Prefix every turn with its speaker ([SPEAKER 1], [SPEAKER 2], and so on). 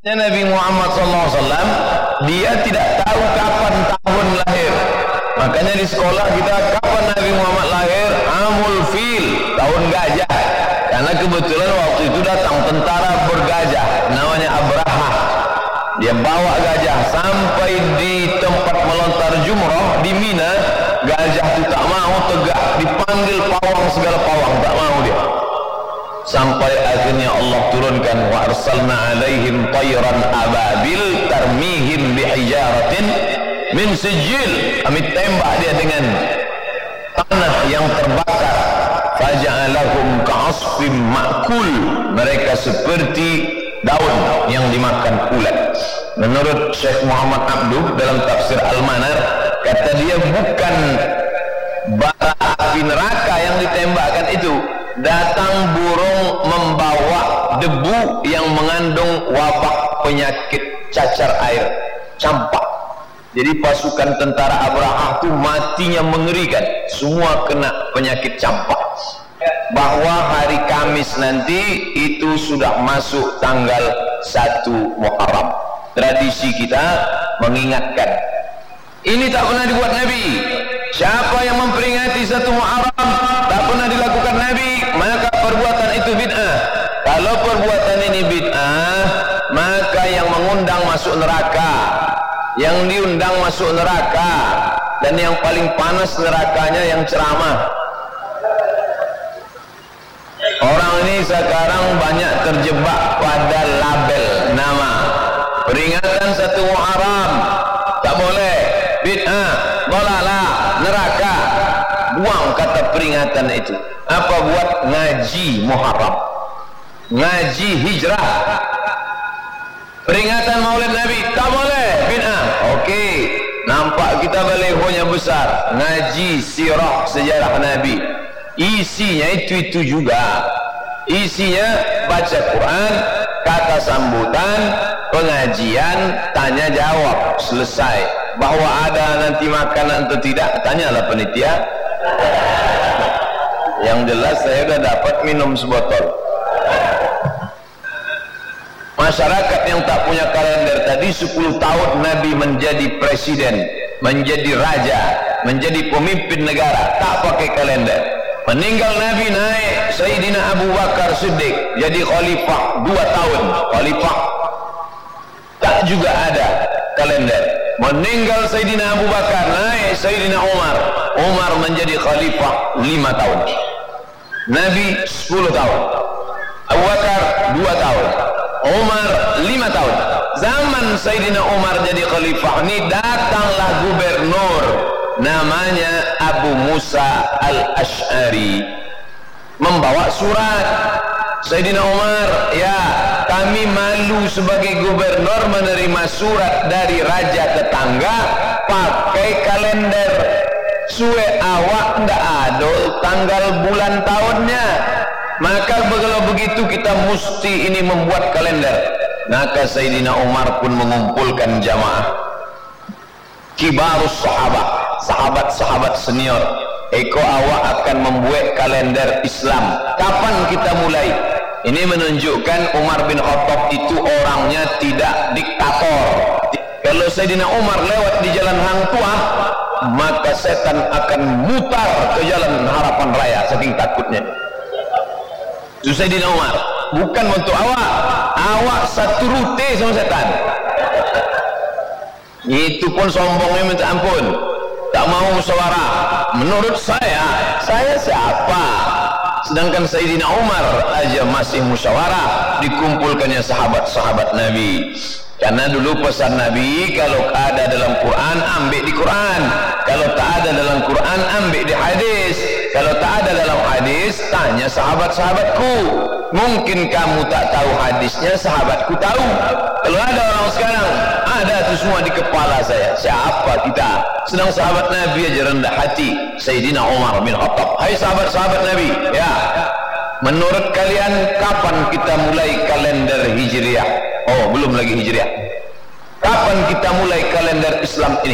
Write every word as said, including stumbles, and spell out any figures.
[SPEAKER 1] Nabi Muhammad sallallahu alaihi wasallam dia tidak tahu kapan tahun lahir. Makanya di sekolah kita kapan Nabi Muhammad lahir? Amul Fil, tahun gajah. Karena kebetulan waktu itu datang tentara bergajah namanya Abraha. Dia bawa gajah sampai di tempat melontar jumrah di Mina. Gajah itu tak mau tegak, dipanggil pawang segala pawang, tak mau dia. Sampai akhirnya Allah turunkan wa arsalna alaihim tayran ababil tarmihim bihijaratin min sijil. Kami tembak dia dengan tanah yang terbakar. Faja'alahum ka'asfim ma'kul. Mereka seperti daun yang dimakan ulat. Menurut Syekh Muhammad Abduh dalam tafsir Al-Manar, kata dia bukan bara api neraka yang ditembakkan itu, datang burung membawa debu yang mengandung wabak penyakit cacar air, campak. Jadi pasukan tentara Abraha itu matinya mengerikan, semua kena penyakit campak. Bahwa hari Kamis nanti itu sudah masuk tanggal satu Muharram. Tradisi kita mengingatkan. Ini tak pernah dibuat Nabi. Siapa yang memperingati satu Muharram tak pernah dilakukan Nabi, maka perbuatan itu bid'ah. Kalau perbuatan ini bid'ah, maka yang mengundang masuk neraka, yang diundang masuk neraka, dan yang paling panas nerakanya yang ceramah. Orang ini sekarang banyak terjebak pada label nama. Peringatan satu Muharram tak boleh, bid'ah, dolalah, neraka. Buang kata peringatan itu. Apa buat ngaji Muharram, ngaji hijrah, peringatan Maulid Nabi tak boleh, bid'ah. Okey, nampak kita balehonya besar, ngaji sirah sejarah Nabi. Isinya itu-itu juga. Isinya baca Quran, kata sambutan, pengajian, tanya jawab, selesai. Bahwa ada nanti makanan atau tidak, tanyalah panitia. Yang jelas saya sudah dapat minum sebotol. Masyarakat yang tak punya kalender tadi, sepuluh tahun Nabi menjadi presiden, menjadi raja, menjadi pemimpin negara, tak pakai kalender. Meninggal Nabi, naik Sayyidina Abu Bakar Siddiq jadi khalifah dua tahun. Khalifah tak juga ada kalender. Meninggal Sayyidina Abu Bakar, naik Sayyidina Umar. Umar menjadi khalifah lima tahun. Nabi sepuluh tahun. Abu Bakar dua tahun. Umar lima tahun. Zaman Sayyidina Umar jadi khalifah ini, datanglah gubernur namanya Abu Musa Al-Ash'ari membawa surat. Sayyidina Umar, ya kami malu sebagai gubernur menerima surat dari raja tetangga pakai kalender. Suwe awak ndak ada tanggal bulan tahunnya, maka kalau begitu kita mesti ini membuat kalender. Maka Sayyidina Umar pun mengumpulkan jamaah kibarus sahabat, sahabat-sahabat senior. Eko awak akan membuat kalender Islam. Kapan kita mulai? Ini menunjukkan Umar bin Khattab itu orangnya tidak diktator. Kalau Sayyidina Umar lewat di jalan Hang Tuah, maka setan akan mutar ke jalan Harapan Raya, saking takutnya. Itu Sayyidina Umar. Bukan untuk awak. Awak satu rute sama setan. Itu pun sombongnya minta ampun, tak mau musyawarah. Menurut saya, saya siapa? Sedangkan Sayyidina Umar aja masih musyawarah, dikumpulkannya sahabat-sahabat Nabi. Karena dulu pesan Nabi, kalau ada dalam Quran, ambil di Quran. Kalau tak ada dalam Quran, ambil di hadis. Kalau tak ada dalam hadis, tanya sahabat-sahabatku. Mungkin kamu tak tahu hadisnya, sahabatku tahu. Kalau ada orang sekarang, ada itu semua di kepala saya. Siapa kita? Sedang sahabat Nabi aja rendah hati. Sayyidina Umar bin Khattab. Hai sahabat-sahabat Nabi, ya, menurut kalian kapan kita mulai kalender Hijriah? Oh, belum lagi Hijriah. Kapan kita mulai kalender Islam ini?